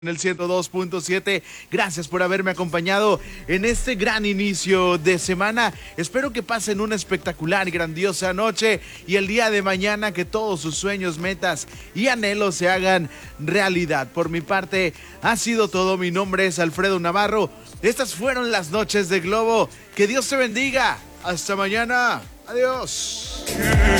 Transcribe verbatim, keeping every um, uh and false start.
En el ciento dos punto siete, gracias por haberme acompañado en este gran inicio de semana. Espero que pasen una espectacular y grandiosa noche y el día de mañana que todos sus sueños, metas y anhelos se hagan realidad. Por mi parte, ha sido todo. Mi nombre es Alfredo Navarro. Estas fueron las noches de Globo. Que Dios te bendiga. Hasta mañana. Adiós.